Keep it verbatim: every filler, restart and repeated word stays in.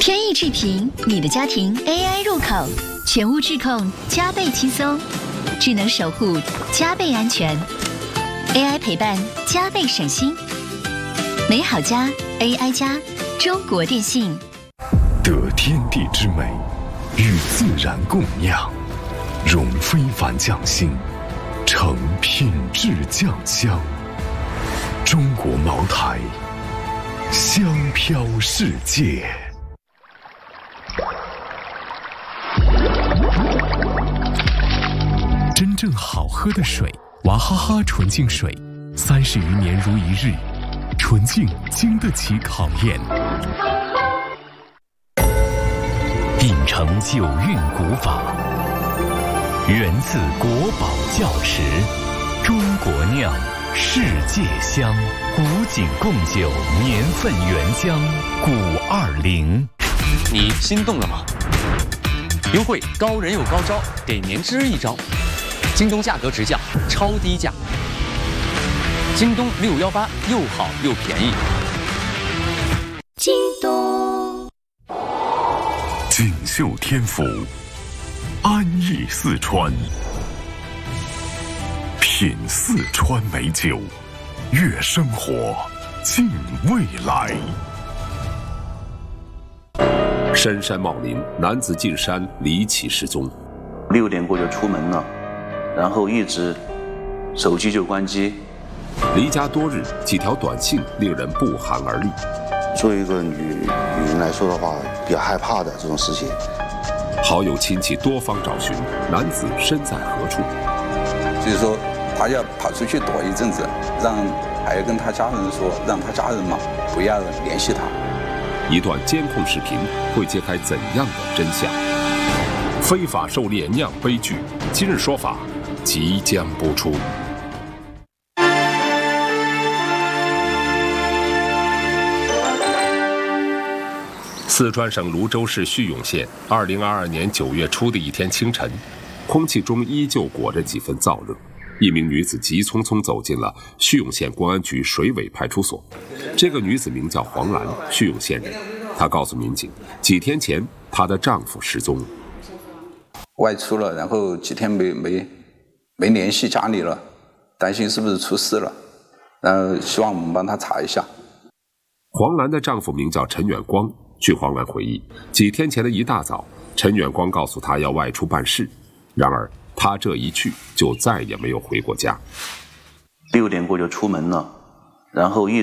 天意智平，你的家庭 A I 入口，全屋智控，加倍轻松，智能守护，加倍安全 ，A I 陪伴，加倍省心。美好家 A I 家，中国电信。 得天地之美，与自然共酿，融非凡匠心，成品质酱香。中国茅台，香飘世界。真正好喝的水，娃哈哈纯净水，三十余年如一日，纯净经得起考验。秉承九韵古法，源自国宝窖池，中国酿，世界香，古井贡酒年份原浆古二零。 你心动了吗？优惠高人有高招，给年轻人一招。京东价格直降，超低价。京东六幺八又好又便宜。 京东锦绣天府，安逸四川，品四川美酒，悦生活，敬未来。 深山茂林，男子进山离奇失踪。 六点过就出门了，然后一直手机就关机。 离家多日，几条短信令人不寒而栗。 作为一个女女人来说的话，比较害怕的这种事情。 好友亲戚多方找寻，男子身在何处？ 所以说，他要跑出去躲一阵子，让还要跟他家人说，让他家人嘛不要联系他。 一段监控视频会揭开怎样的真相？非法狩猎酿悲剧，今日说法即将播出。四川省泸州市叙永县，二零二二年九月初的一天清晨，空气中依旧裹着几分燥热。一名女子急匆匆走进了叙永县公安局水尾派出所。这个女子名叫黄兰，叙永县人。她告诉民警，几天前她的丈夫失踪了， 外出了，然后几天没没没联系家里了，担心是不是出事了，然后希望我们帮她查一下。 黄兰的丈夫名叫陈远光。据黄兰回忆，几天前的一大早，陈远光告诉她要外出办事，然而他这一去就再也没有回过家。 六点过就出门了，然后一